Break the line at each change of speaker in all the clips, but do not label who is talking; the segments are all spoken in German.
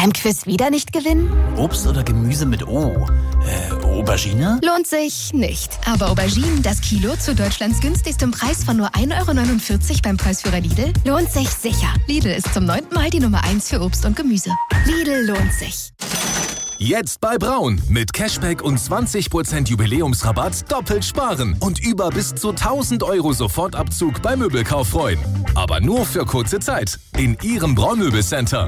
Beim Quiz wieder nicht gewinnen?
Obst oder Gemüse mit O? Aubergine?
Lohnt sich nicht. Aber Auberginen, das Kilo zu Deutschlands günstigstem Preis von nur 1,49 € beim Preisführer Lidl, lohnt sich sicher. Lidl ist zum 9. Mal die Nummer 1 für Obst und Gemüse. Lidl lohnt sich.
Jetzt bei Braun. Mit Cashback und 20% Jubiläumsrabatt doppelt sparen. Und über bis zu 1.000 € Sofortabzug beim Möbelkauf freuen. Aber nur für kurze Zeit. In Ihrem Braun-Möbelcenter.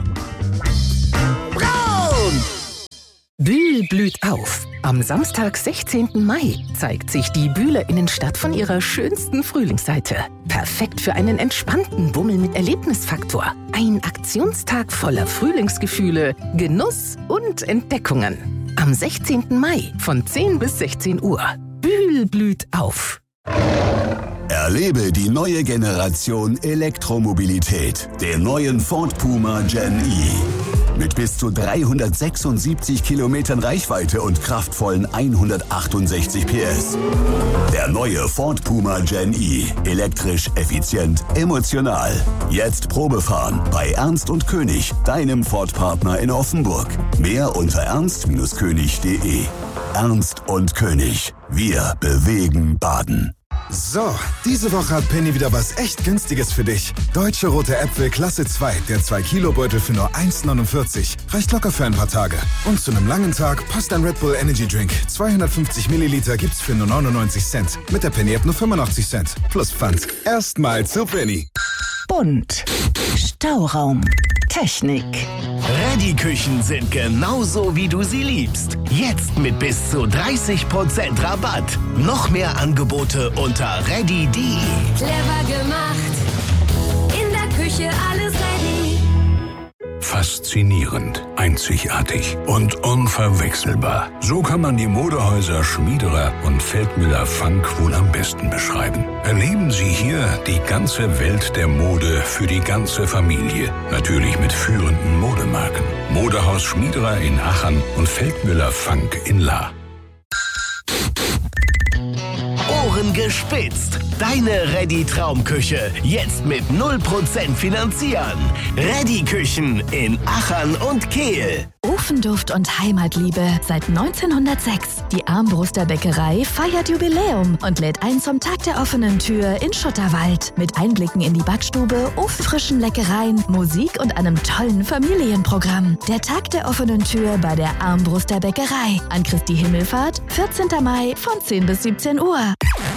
Braun! Bühl blüht auf. Am Samstag, 16. Mai, zeigt sich die Bühler Innenstadt von ihrer schönsten Frühlingsseite. Perfekt für einen entspannten Bummel mit Erlebnisfaktor. Ein Aktionstag voller Frühlingsgefühle, Genuss und Entdeckungen. Am 16. Mai von 10 bis 16 Uhr. Bühl blüht auf.
Erlebe die neue Generation Elektromobilität, den neuen Ford Puma Gen E. Mit bis zu 376 Kilometern Reichweite und kraftvollen 168 PS. Der neue Ford Puma Gen E. Elektrisch, effizient, emotional. Jetzt Probefahren bei Ernst und König, deinem Ford-Partner in Offenburg. Mehr unter ernst-könig.de. Ernst und König. Wir bewegen Baden.
So, diese Woche hat Penny wieder was echt Günstiges für dich. Deutsche rote Äpfel Klasse 2, der 2-Kilo-Beutel für nur 1,49. Reicht locker für ein paar Tage. Und zu einem langen Tag passt ein Red Bull Energy Drink. 250 Milliliter gibt's für nur 99 Cent. Mit der Penny-App nur 85 Cent. Plus Pfand. Erstmal zu Penny.
Bunt. Stauraum. Technik.
Reddy-Küchen sind genauso, wie du sie liebst. Jetzt mit bis zu 30% Rabatt. Noch mehr Angebote unter reddy.de.
Clever gemacht. In der Küche alles ready.
Faszinierend, einzigartig und unverwechselbar. So kann man die Modehäuser Schmiederer und Feldmüller-Funk wohl am besten beschreiben. Erleben Sie hier die ganze Welt der Mode für die ganze Familie. Natürlich mit führenden Modemarken. Modehaus Schmiederer in Aachen und Feldmüller-Funk in Lahr.
Ohren gespitzt. Deine Reddy-Traumküche. Jetzt mit 0% finanzieren. Reddy-Küchen in Aachen und Kehl.
Ofenduft und Heimatliebe seit 1906. Die Armbruster Bäckerei feiert Jubiläum und lädt ein zum Tag der offenen Tür in Schutterwald. Mit Einblicken in die Backstube, ofenfrischen Leckereien, Musik und einem tollen Familienprogramm. Der Tag der offenen Tür bei der Armbruster Bäckerei. An Christi Himmelfahrt, 14. Mai von 10 bis 17 Uhr.